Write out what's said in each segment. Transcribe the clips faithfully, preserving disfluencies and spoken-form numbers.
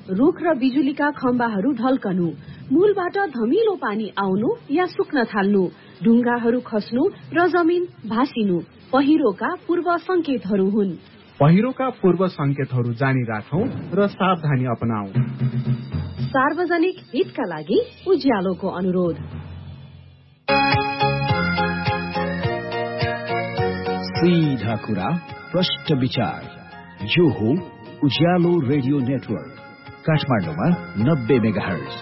रुख र बिजुलीका खम्बाहरू ढल्कनु, मूलबाट धमिलो पानी आउनु या सुक्न थाल्नु, ढुङ्गाहरू खस्नु र जमिन भासिनु पहिरोका पूर्व संकेतहरू हुन्। पहिरोका पूर्व संकेतहरू जानी राखौं र सावधानी अपनाऊ। सार्वजनिक हितका लागि उज्यालोको अनुरोध। सीधा कुरा, प्रष्ट विचार, यो हो उज्यालो रेडियो नेटवर्क, काठमाडौँमा नब्बे मेगाहर्ज।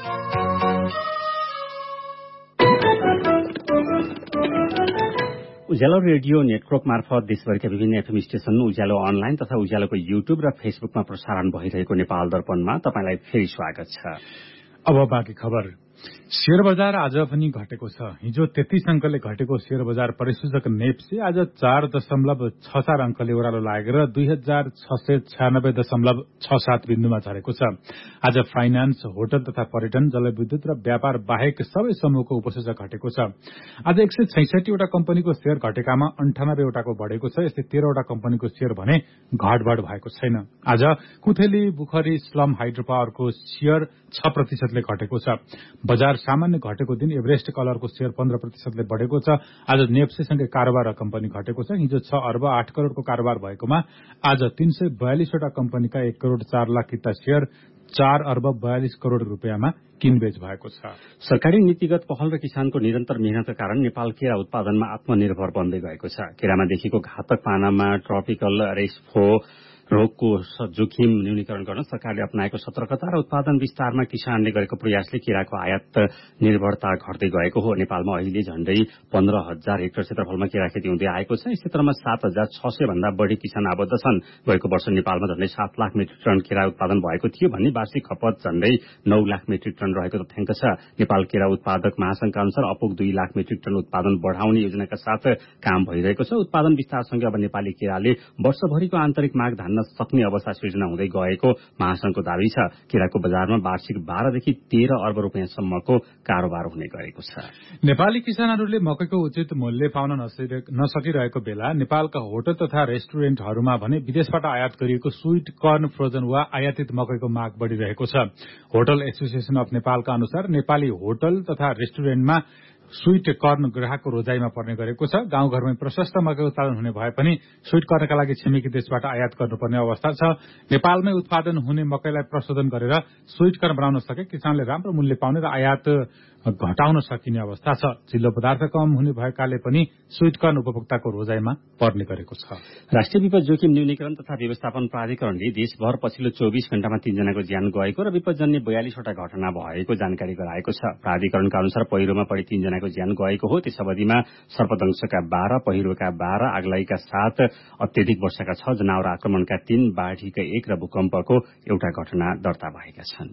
उज्यालो रेडियो नेटवर्क मार्फत देशभरिका विभिन्न एफएम स्टेशन, उज्यालो अनलाइन तथा उज्यालोको युट्युब र फेसबुकमा प्रसारण भइरहेको नेपाल दर्पणमा तपाईलाई फेरि स्वागत छ। अब बाँकी खबर। शेयर बजार आज पनि घटेको छ। हिजो तेत्तीस अंकले घटेको शेयर बजार परिसूचक नेप्से आज चार दशमलव छ चार अंकले ओह्रालो लागेर दुई हजार छ सय छयानब्बे दशमलव छ सात बिन्दुमा झरेको छ। आज फाइनान्स, होटल तथा पर्यटन, जलविद्युत र व्यापार बाहेक सबै समूहको उपसूचक घटेको छ। आज एक सय छैसठीवटा कम्पनीको शेयर घटेकामा अन्ठानब्बेवटाको बढ़ेको छ। यस्तै तेह्रवटा कम्पनीको शेयर भने घटबढ भएको छैन। आज कुथेली, बुखरी, स्लम हाइड्रो पावरको शेयर छ प्रतिशतले घटेको छ। बजार सामान्य घटेको दिन एभरेस्ट कलरको शेयर पन्ध्र प्रतिशतले बढ़ेको छ। आज नेप्सेसँगै कारोबार र कम्पनी घटेको छ। हिजो छ अर्ब आठ करोड़को कारोबार भएकोमा आज तीन सय बयालिसवटा कम्पनीका एक करोड़ चार लाख किता शेयर चार अर्ब बयालिस करोड़ रूपियाँमा किनबेच भएको छ। सरकारी नीतिगत पहल र किसानको निरन्तर मेहनतका कारण नेपाल केरा उत्पादनमा आत्मनिर्भर बन्दै गएको छ। केरामा देखिएको घातक पानामा ट्रपिकल रेसफो रोगको जोखिम न्यूनीकरण गर्न सरकारले अपनाएको सतर्कता र उत्पादन विस्तारमा किसानले गरेको प्रयासले केराको आयात निर्भरता घट्दै गएको हो। नेपालमा अहिले झण्डै पन्ध्र हजार हेक्टर क्षेत्रफलमा केरा खेती हुँदै आएको छ। यस क्षेत्रमा सात हजार छ सय भन्दा बढ़ी किसान आबद्ध छन्। गएको वर्ष नेपालमा झण्डै सात लाख मेट्रिक टन केरा उत्पादन भएको थियो भने वार्षिक खपत झण्डै नौ लाख मेट्रिक टन रहेको तथ्याङ्क छ। नेपाल केरा उत्पादक महासंघका अनुसार अपुग दुई लाख मेट्रिक टन उत्पादन बढ़ाउने योजनाका साथ काम भइरहेको छ। उत्पादन विस्तारसँगै अब नेपाली केराले वर्षभरिको आन्तरिक माग धान्न सक्ने अवस्था सृजना हुँदै गएको महासंघको दावी छ। केराको बजारमा वार्षिक बाह्रदेखि तेह्र अर्ब रुपियाँसम्मको कारोबार हुने गरेको छ। नेपाली किसानहरूले मकैको उचित मूल्य पाउन नसकिरहेको बेला नेपालका होटल तथा रेस्टुरेन्टहरूमा भने विदेशबाट आयात गरिएको स्वीट कर्न, फ्रोजन वा आयातित मकैको माग बढ़िरहेको छ। होटल एसोसिएशन अफ नेपालका अनुसार नेपाली होटल तथा रेस्टुरेन्टमा स्वीट कर्न ग्राहकको रोजाइमा पर्ने गरेको छ। गाउँघरमै प्रशस्त मकै उत्पादन हुने भए पनि स्वीट कर्नका लागि छिमेकी देशबाट आयात गर्नुपर्ने अवस्था छ। नेपालमै उत्पादन हुने मकैलाई प्रशोधन गरेर स्वीट कर्न बनाउन सके किसानले राम्रो मूल्य पाउने र आयात घटाउन सकिने अवस्था छ। चिल्लो पदार्थ कम हुने भएकाले पनि स्वीट कर्न उपभोक्ताको रोजाइमा पर्ने गरेको छ। राष्ट्रिय विपद जोखिम न्यूनीकरण तथा व्यवस्थापन प्राधिकरणले देशभर पछिल्लो चौबीस घण्टामा तीनजनाको ज्यान गएको र विपदजन्य बयालिसवटा घटना भएको जानकारी गराएको छ। प्राधिकरणका अनुसार पहिरोमा परि तीनजनाको ज्यान गएको हो। त्यस अवधिमा सर्पदंशका बाह्र, पहिरोका बाह्र, आगलाईका सात, अत्यधिक वर्षाका छ, जनावर आक्रमणका तीन, बाढ़ीका एक र भूकम्पको एउटा घटना दर्ता भएका छन्।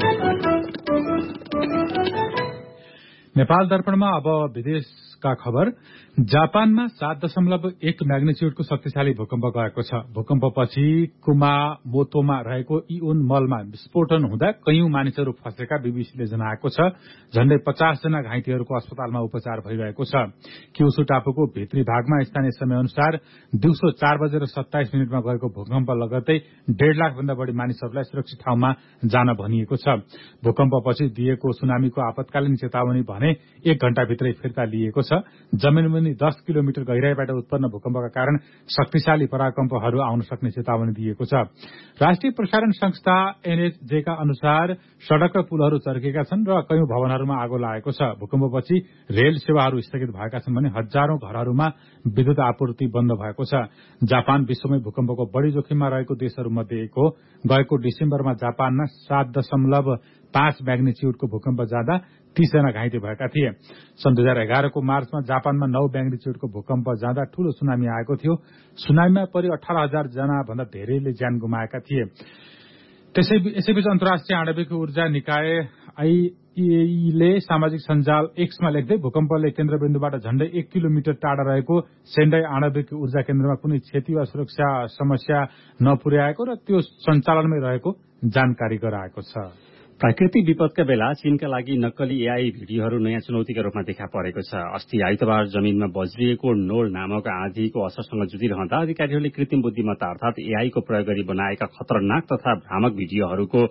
नेपाल दर्पणमा अब विदेशका खबर। जापानमा सात दशमलव एक म्याग्निच्युडको शक्तिशाली भूकम्प गएको छ। भूकम्पपछि कुमामोतोमा रहेको इओन मलमा विस्फोटन हुँदा कैयौं मानिसहरू फँसेका बीबीसीले जनाएको छ। झण्डै पचास जना घाइतेहरूको अस्पतालमा उपचार भइरहेको छ। क्युसु टापुको भित्री भागमा स्थानीय समय अनुसार दिउँसो चार बजेर सत्ताइस मिनटमा गएको भूकम्प लगत्तै डेढ़ लाख भन्दा बढ़ी मानिसहरूलाई सुरक्षित ठाउँमा जान भनिएको छ। भूकम्पपछि दिएको सुनामीको आपतकालीन चेतावनी भने एक घण्टाभित्रै फिर्ता लिएको छ। जमिन दस किलोमिटर गहिराईबाट उत्पन्न भूकम्पका कारण शक्तिशाली पराकम्पहरू आउन सक्ने चेतावनी दिएको छ। राष्ट्रिय प्रसारण संस्था एनएचजेका अनुसार सड़क र पुलहरू चर्किएका छन् र कैयौं भवनहरूमा आगो लागेको छ। भूकम्पपछि रेल सेवाहरू स्थगित भएका छन् भने हजारौं घरहरूमा विद्युत आपूर्ति बन्द भएको छ। जापान विश्वमै भूकम्पको बढ़ी जोखिममा रहेको देशहरूमध्ये एक हो। गएको डिसेम्बरमा जापानमा सात दशमलव पाँच म्याग्निच्युडको भूकम्प जाँदा तीस जना घाइते भएका थिए। सन् दुई हजार एघारको मार्चमा जापानमा नौ म्याग्निच्युडको भूकम्प जाँदा ठूलो सुनामी आएको थियो। सुनामीमा परि अठार हजार जना भन्दा धेरैले ज्यान गुमाएका थिए। यसैबीच अन्तर्राष्ट्रिय आणविक ऊर्जा निकाय आईईएले सामाजिक सञ्जाल एक्समा लेख्दै भूकम्पले केन्द्रबिन्दुबाट झण्डै एक किलोमिटर टाढा रहेको सेन्डाई आणविक ऊर्जा केन्द्रमा कुनै क्षति वा सुरक्षा समस्या नपुर्याएको र त्यो सञ्चालनमै रहेको जानकारी गराएको छ। प्राकृतिक विपदका बेला चीनका लागि नक्कली एआई भिडियोहरू नयाँ चुनौतीका रूपमा देखा परेको छ। अस्ति आइतबार जमिनमा बज्रिएको नोल नामक आँधीको असरसँग जुझिरहँदा अधिकारीहरूले कृत्रिम बुद्धिमत्ता अर्थात एआईको प्रयोग गरी बनाएका खतरनाक तथा भ्रामक भिडियोहरूको